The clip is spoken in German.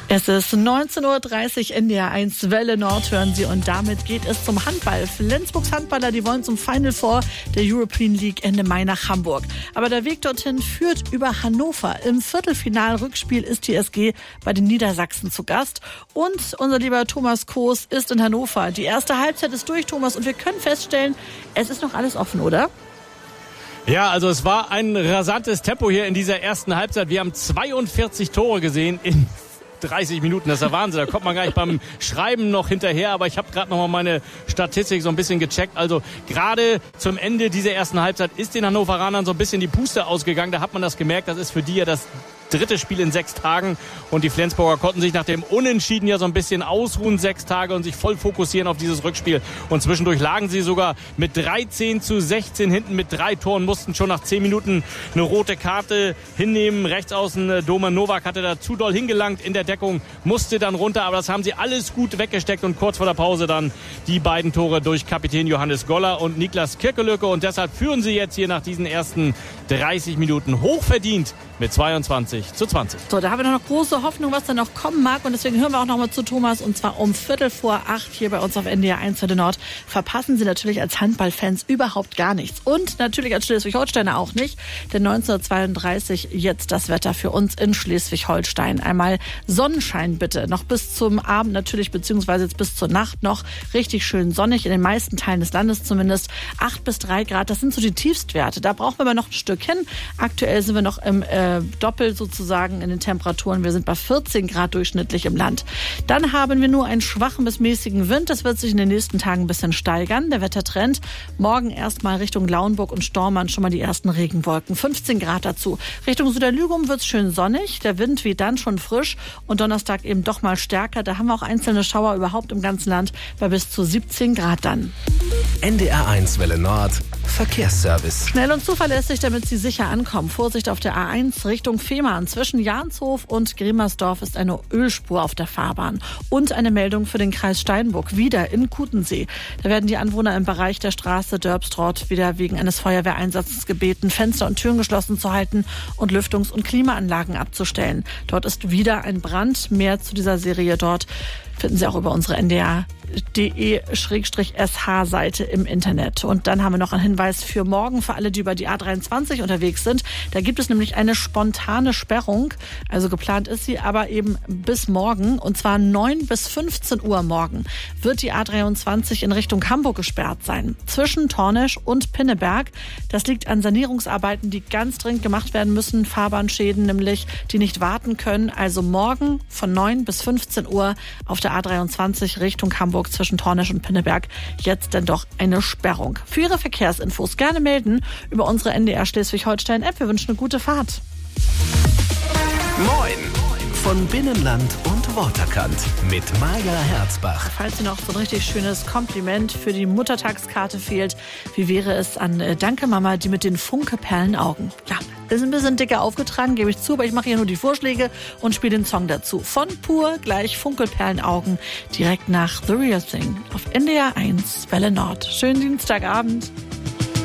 Es ist 19.30 Uhr, NDR 1 Welle Nord hören Sie und damit geht es zum Handball. Flensburgs Handballer, die wollen zum Final Four der European League Ende Mai nach Hamburg. Aber der Weg dorthin führt über Hannover. Im Viertelfinal-Rückspiel ist die SG bei den Niedersachsen zu Gast. Und unser lieber Thomas Koos ist in Hannover. Die erste Halbzeit ist durch, Thomas, und wir können feststellen, es ist noch alles offen, oder? Ja, also es war ein rasantes Tempo hier in dieser ersten Halbzeit. Wir haben 42 Tore gesehen in 30 Minuten, das ist der Wahnsinn. Da kommt man gar nicht beim Schreiben noch hinterher. Aber ich habe gerade noch mal meine Statistik so ein bisschen gecheckt. Also gerade zum Ende dieser ersten Halbzeit ist den Hannoveranern so ein bisschen die Puste ausgegangen. Da hat man das gemerkt. Das ist für die ja das dritte Spiel in 6 Tagen. Und die Flensburger konnten sich nach dem Unentschieden ja so ein bisschen ausruhen, 6 Tage, und sich voll fokussieren auf dieses Rückspiel. Und zwischendurch lagen sie sogar mit 13:16 hinten mit 3 Toren, mussten schon nach 10 Minuten eine rote Karte hinnehmen. Rechtsaußen Domen Novak hatte da zu doll hingelangt in der Deckung, musste dann runter, aber das haben sie alles gut weggesteckt. Und kurz vor der Pause dann die beiden Tore durch Kapitän Johannes Goller und Niklas Kirkelöcke. Und deshalb führen sie jetzt hier nach diesen ersten 30 Minuten hochverdient mit 22:20. So, da haben wir noch große Hoffnung, was da noch kommen mag. Und deswegen hören wir auch noch mal zu Thomas. Und zwar um 7:45 hier bei uns auf NDR 1 Welle Nord. Verpassen Sie natürlich als Handballfans überhaupt gar nichts. Und natürlich als Schleswig-Holsteiner auch nicht. Denn 1932 jetzt das Wetter für uns in Schleswig-Holstein. Einmal Sonnenschein bitte. Noch bis zum Abend natürlich, beziehungsweise jetzt bis zur Nacht noch. Richtig schön sonnig, in den meisten Teilen des Landes zumindest. 8 bis 3 Grad, das sind so die Tiefstwerte. Da brauchen wir aber noch ein Stück hin. Aktuell sind wir noch im Doppel sozusagen in den Temperaturen. Wir sind bei 14 Grad durchschnittlich im Land. Dann haben wir nur einen schwachen bis mäßigen Wind. Das wird sich in den nächsten Tagen ein bisschen steigern. Der Wettertrend. Morgen erstmal Richtung Lauenburg und Stormarn schon mal die ersten Regenwolken. 15 Grad dazu. Richtung Süderlügum wird es schön sonnig. Der Wind weht dann schon frisch. Und Donnerstag eben doch mal stärker. Da haben wir auch einzelne Schauer überhaupt im ganzen Land bei bis zu 17 Grad dann. NDR 1 Welle Nord Verkehrsservice. Schnell und zuverlässig, damit Sie sicher ankommen. Vorsicht auf der A1 Richtung Fehmarn. Zwischen Jahnshof und Gremersdorf ist eine Ölspur auf der Fahrbahn. Und eine Meldung für den Kreis Steinburg, wieder in Kutensee. Da werden die Anwohner im Bereich der Straße Dörbstrott wieder wegen eines Feuerwehreinsatzes gebeten, Fenster und Türen geschlossen zu halten und Lüftungs- und Klimaanlagen abzustellen. Dort ist wieder ein Brand. Mehr zu dieser Serie dort finden Sie auch über unsere ndr.de/sh-Seite im Internet. Und dann haben wir noch einen Hinweis für morgen, für alle, die über die A23 unterwegs sind. Da gibt es nämlich eine spontane Sperrung. Also geplant ist sie, aber eben bis morgen. Und zwar 9 bis 15 Uhr morgen wird die A23 in Richtung Hamburg gesperrt sein. Zwischen Tornesch und Pinneberg. Das liegt an Sanierungsarbeiten, die ganz dringend gemacht werden müssen. Fahrbahnschäden nämlich, die nicht warten können. Also morgen von 9 bis 15 Uhr auf der A23 Richtung Hamburg zwischen Tornesch und Pinneberg jetzt dann doch eine Sperrung. Für Ihre Verkehrsinfos gerne melden über unsere NDR Schleswig-Holstein-App. Wir wünschen eine gute Fahrt. Moin von Binnenland und Waterkant mit Maja Herzbach. Falls Ihnen noch so ein richtig schönes Kompliment für die Muttertagskarte fehlt, wie wäre es an Danke Mama, die mit den Funke-Perlen-Augen? Ja, ist ein bisschen dicker aufgetragen, gebe ich zu, aber ich mache hier nur die Vorschläge und spiele den Song dazu. Von Pur gleich Funkelperlenaugen direkt nach The Real Thing auf NDR 1 Welle Nord. Schönen Dienstagabend.